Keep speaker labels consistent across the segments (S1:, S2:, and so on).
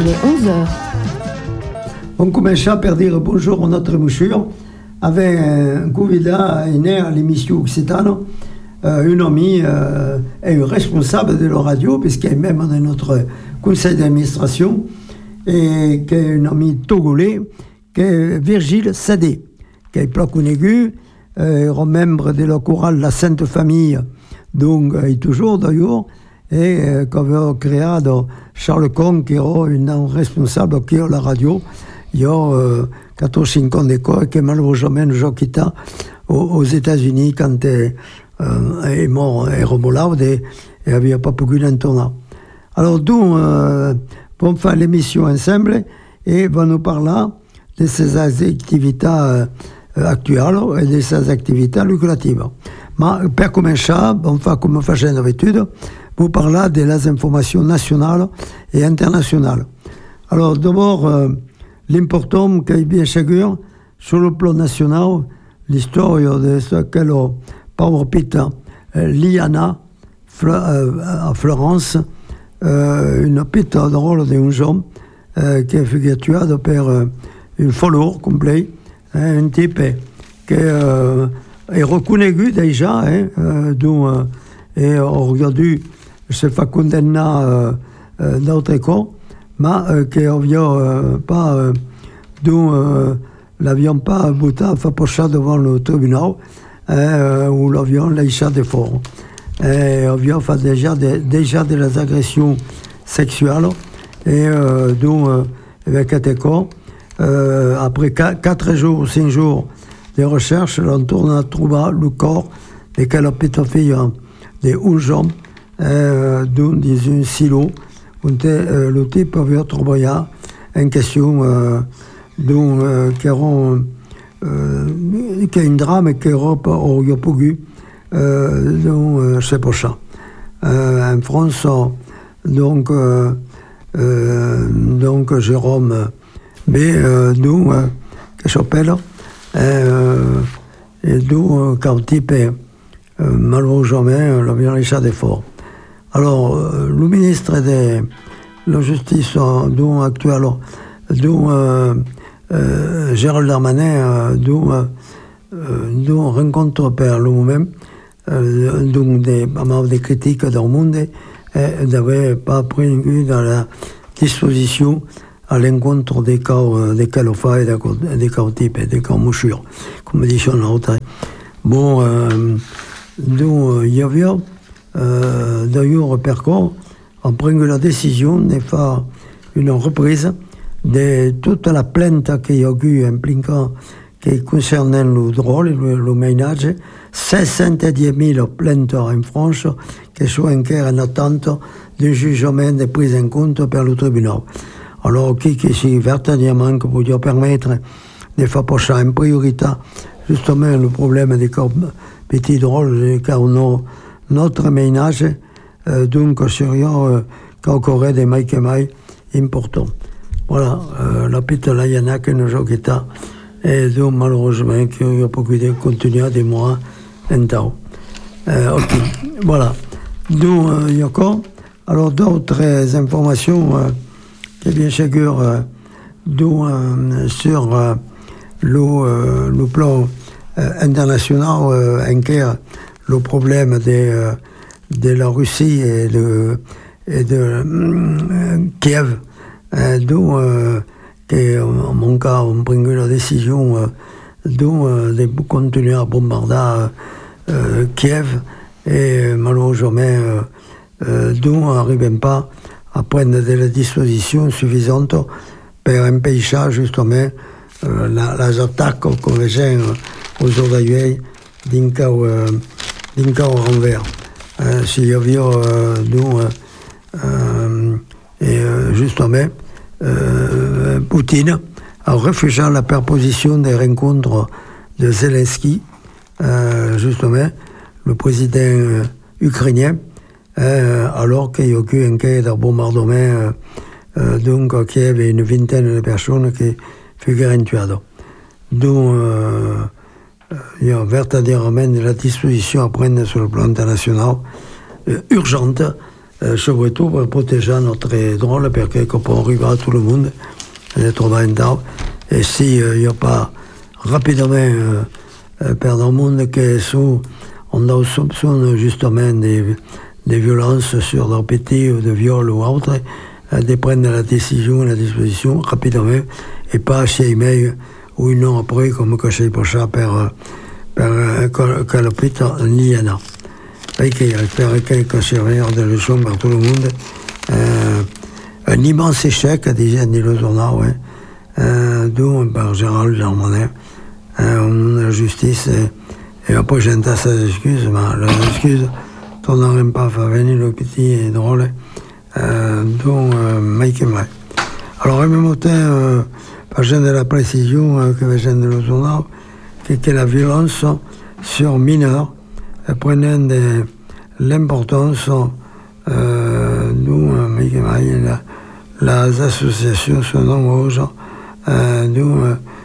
S1: Il est 11h.
S2: On commence par dire bonjour à notre mouchure avec un candidat né à l'émission Occitane, un ami et un responsable de la radio, puisqu'il est même dans notre conseil d'administration, et qui est un ami togolais, qui est Virgile Sadé, qui est plaque aigu, membre de la chorale La Sainte Famille, donc il est toujours d'ailleurs, et qu'avait créé Charles Con, qui est un responsable qui est à la radio. Il y a 14-5 ans d'école, qui malheureusement nous a quitté aux États-Unis quand il est mort et remolade et il n'avait pas pu l'entendre. Alors, nous, on faire l'émission ensemble et on nous parler de ces activités actuelles et de ces activités lucratives. Mais pour commencer, on fait comme on fait d'habitude, vous parler des informations nationales et internationales. Alors, d'abord, l'important qui est bien sûr, sur le plan national, l'histoire de ce qu'est le Power Pit Liana à Florence, une pite drôle d'un homme qui est figuré par une following complet, un type qui est reconnu déjà, et on regarde, se fait condamner d'autres cas, mais qui n'avions pas, l'avions pas bouté à faire devant le tribunal, où l'avions laissé de fort. Et avions fait déjà des agressions sexuelles, et donc, avec cet cas, après 4 jours, 5 jours de recherche, on tourne à trouver le corps de quelle petite fille de 11 ans, dans un silo, où le type avait travaillé en question, qui est un drame qui Europe aurait pu, c'est pour ça. En France, donc Jérôme B, qui s'appelle, et d'où, quand le type est malheureusement, l'avion laissé de fort. Alors, le ministre de la Justice actuel, Gérald Darmanin, rencontre par lui-même des critiques dans le monde et n'avait pas pris dans la disposition à l'encontre des cas calofas et des cas types et des cas mouchures, comme dit son autre. Bon, il y avait d'ailleurs par contre, on prend la décision de faire une reprise de toute la plainte qu'il y a eu impliquant qui concernait le droit, le ménage, 610 000 plaintes en France qui sont encore en attente d'un jugement de prise en compte par le tribunal. Alors, qui c'est véritablement que peut permettre de faire passer en priorité justement le problème des petits drôles, car on a notre ménage, donc sérieux, qui aurait des mailles importants. Voilà, la petite Layana que nous avons quitté, et donc malheureusement qu'il n'y a pas pu continuer des mois en temps. Ok, voilà. Donc, il y a encore alors d'autres informations qui bien sûr sur le plan international, encore le problème de la Russie et de Kiev, d'où en mon cas on prend la décision de continuer à bombarder Kiev et malheureusement d'où on n'arrive pas à prendre des dispositions suffisantes pour empêcher justement les attaques qu'on gêne aujourd'hui d'un cas au renvers. S'il y avait justement Poutine a refusé la proposition des rencontres de Zelensky, justement le président ukrainien, alors qu'il y a eu un cas de bombardement donc qu'il y avait une vingtaine de personnes qui furent tuées. Donc il y a véritablement la disposition à prendre sur le plan international urgente surtout pour protéger notre drôle, parce que quand on arrive à tout le monde, d'être dans un arbre, et si il n'y a pas rapidement perdre le monde que sous on a soupçonne justement des violences sur leur petit ou de viol ou autre, de prendre la décision, la disposition rapidement et pas chez email ou une heure après comme que chez Pocha per calopite l'IANA. Perché faire quelques surveillants de leçons par tout le monde, un immense échec, disait le journal, d'où par Gérald Darmanin, la justice, et après j'entends ses excuses, mais les excuses, on n'aurait pas fait venir le petit et drôle, dont Mike et Mike. Alors, en même temps, par de la précision que j'ai dans le journal, que la violence sur mineurs prenant de l'importance, d'où Mike et Mike, les associations sont nombreuses, d'où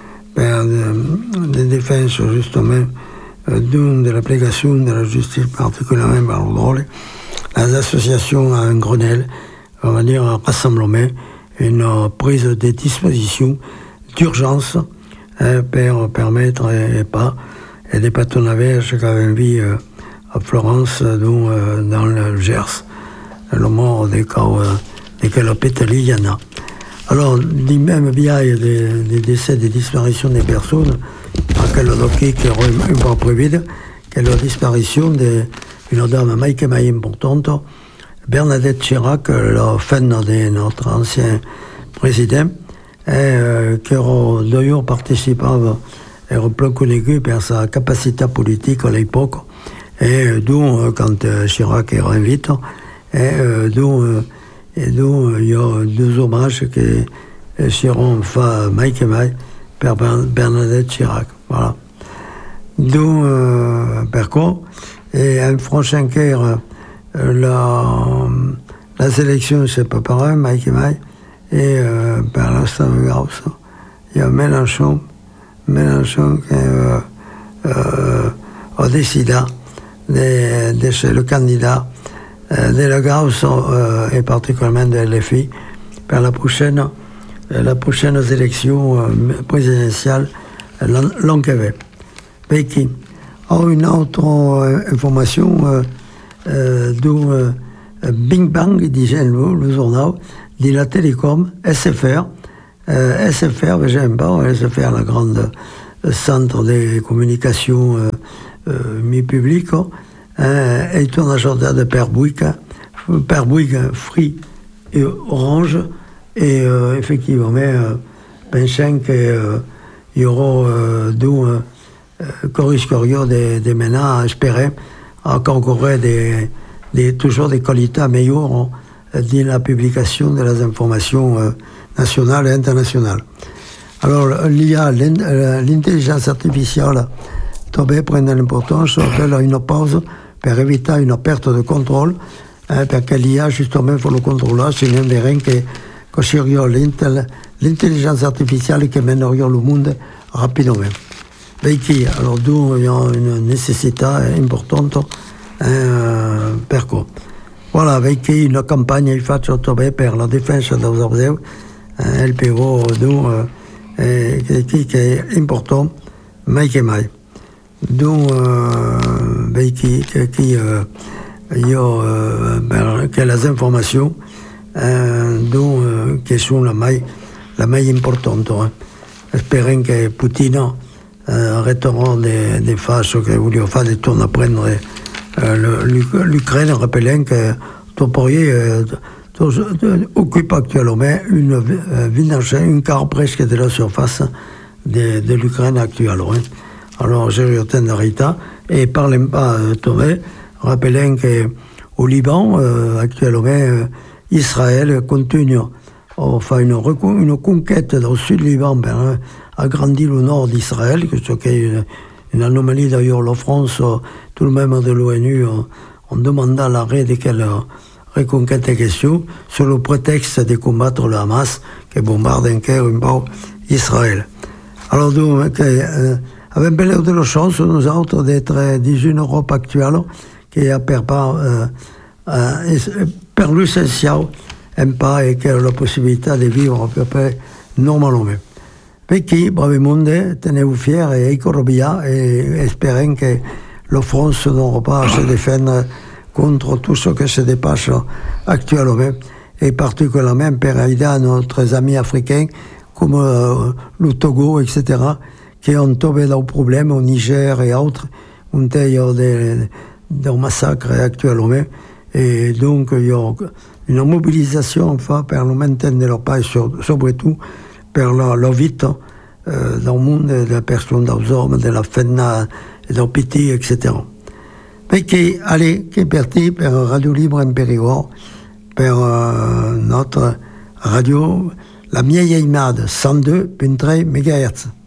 S2: de défense justement de l'application de la justice, particulièrement par le drôle, les associations à un Grenelle, on va dire un rassemblement, une prise de dispositions d'urgence pour permettre et des patronnages qu'avait vu à Florence, dans le Gers, le mort des calopettes l'IANA. Alors, même via des décès, des disparitions des personnes, quelle dossier qui est un peu prévu, quelle disparition d'une dame maïque importante, Bernadette Chirac, la femme de notre ancien président, qui a d'ailleurs participé et plus connu par sa capacité politique à l'époque, et d'où, quand Chirac est invité, d'où il y a deux hommages qui seront faits Mike et Mike par Bernadette Chirac. Voilà. D'où, par contre, et un prochain cœur, la sélection, c'est pas pareil, Mike et Mike, et par l'instant, il y a Mélenchon qui a décidé de chez le candidat de la Gauss et particulièrement de LFI par la prochaine élection présidentielle l'an qui vient. Qui a une autre information d'où Bing Bang, disait le journal, de la télécom, SFR, j'aime pas, SFR, la grande centre de communication mi-public, est un agenda de Père Bouygues, Free et Orange, et effectivement, pensant qu'il y aura corriscorio des ménages à espérer encore toujours des qualités meilleures dans la publication de les informations nationales et internationales. Alors, l'IA, l'intelligence artificielle, doit prendre l'importance, appelle à une pause pour éviter une perte de contrôle, parce que l'IA, justement, il faut le contrôler, sinon il rien que sur l'intelligence artificielle qui mènerait le monde rapidement. Alors, d'où il y a une nécessité importante per quoi. Voilà, avec une campagne fatta per la difesa dels arbres, il PO d'où qui è important, mai che mai. D'où che les informations d'où che sono la mai importante. Espérons que Poutine arrêtera des faces che vogliono fare de tourner à prendre l'Ukraine, rappelant que Toporie occupe actuellement une quart presque de la surface de l'Ukraine actuelle. Alors, j'ai eu de Rita, et parlons pas Tomé, rappelant qu'au Liban, actuellement, Israël continue à faire une conquête au sud du Liban, agrandir le nord d'Israël, ce qui est une anomalie d'ailleurs. La France, tout le même de l'ONU, on demanda l'arrêt de quelle reconquête en question, sur le prétexte de combattre le Hamas, qui bombarde un peu Israël. Alors, avec belle de la chance, nous autres, d'être dans une Europe actuelle qui a per l'essentiel, un pas et que la possibilité de vivre à peu près normalement. Per qui, brave monde, tenez-vous fiers et écorobia et espérons que la France n'aura pas à se défendre contre tout ce qui se dépasse actuellement, et particulièrement pour aider à nos amis africains comme le Togo, etc., qui ont tombé dans le problème au Niger et autres, un tailleur de massacre actuellement. Et donc, il y a une mobilisation enfin, pour le maintien de leur pays, surtout pour la vie dans le monde de la personne, des hommes, de la femme, des petits, etc. Mais qui est parti pour Radio Libre en Périgord, pour notre radio, la Mieja Imad, 102.3 MHz.